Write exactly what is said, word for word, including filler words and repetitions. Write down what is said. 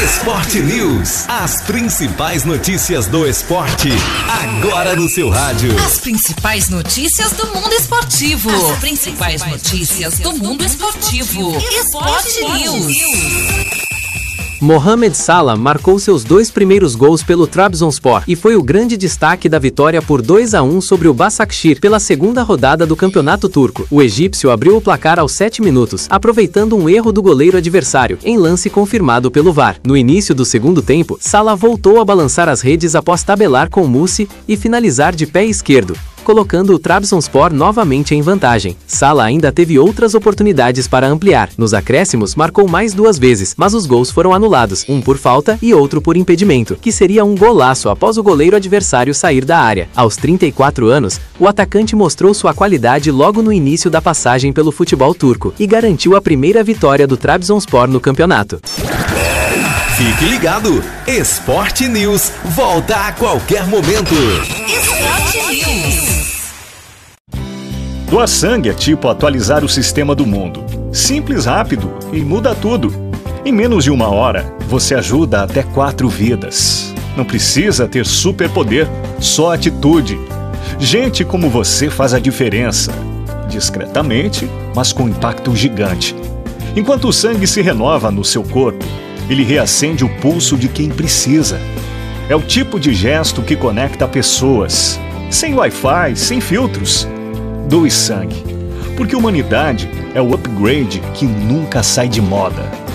Esporte News. As principais notícias do esporte, agora no seu rádio. As principais notícias do mundo esportivo. As principais notícias do mundo esportivo. Esporte News. Mohamed Salah marcou seus dois primeiros gols pelo Trabzonspor e foi o grande destaque da vitória por dois a um sobre o Başakşehir pela segunda rodada do Campeonato Turco. O egípcio abriu o placar aos sete minutos, aproveitando um erro do goleiro adversário, em lance confirmado pelo V A R. No início do segundo tempo, Salah voltou a balançar as redes após tabelar com Mussi e finalizar de pé esquerdo, colocando o Trabzonspor novamente em vantagem. Salah ainda teve outras oportunidades para ampliar. Nos acréscimos, marcou mais duas vezes, mas os gols foram anulados, um por falta e outro por impedimento, que seria um golaço após o goleiro adversário sair da área. Aos trinta e quatro anos, o atacante mostrou sua qualidade logo no início da passagem pelo futebol turco e garantiu a primeira vitória do Trabzonspor no campeonato. Fique ligado, Esporte News volta a qualquer momento. Esporte News. Doar sangue é tipo atualizar o sistema do mundo. Simples, rápido e muda tudo. Em menos de uma hora, você ajuda até quatro vidas. Não precisa ter superpoder, só atitude. Gente como você faz a diferença. Discretamente, mas com impacto gigante. Enquanto o sangue se renova no seu corpo, ele reacende o pulso de quem precisa. É o tipo de gesto que conecta pessoas. Sem Wi-Fi, sem filtros. Doe sangue. Porque humanidade é o upgrade que nunca sai de moda.